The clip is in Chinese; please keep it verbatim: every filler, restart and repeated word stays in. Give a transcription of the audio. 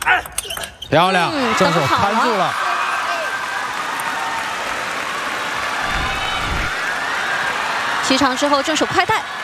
漂亮， 嗯正手刚好看住了。 提长之后正手快带。